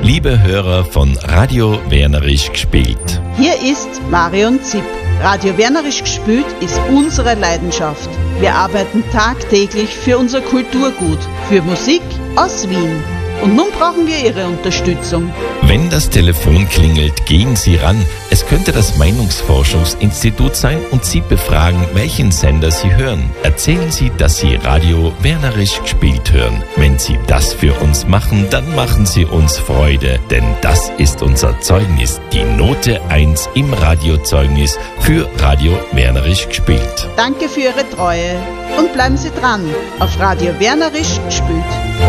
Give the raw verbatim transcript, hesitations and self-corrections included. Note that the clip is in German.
liebe Hörer von Radio Wernerisch gespielt. Hier ist Marion Zipp. Radio Wernerisch gespielt ist unsere Leidenschaft. Wir arbeiten tagtäglich für unser Kulturgut, für Musik aus Wien. Und nun brauchen wir Ihre Unterstützung. Wenn das Telefon klingelt, gehen Sie ran. Es könnte das Meinungsforschungsinstitut sein und Sie befragen, welchen Sender Sie hören. Erzählen Sie, dass Sie Radio Wernerisch gespielt hören. Wenn Sie das für uns machen, dann machen Sie uns Freude, denn das ist unser Zeugnis, die Note eins im Radiozeugnis für Radio Wernerisch gespielt. Danke für Ihre Treue und bleiben Sie dran auf Radio Wernerisch gespielt.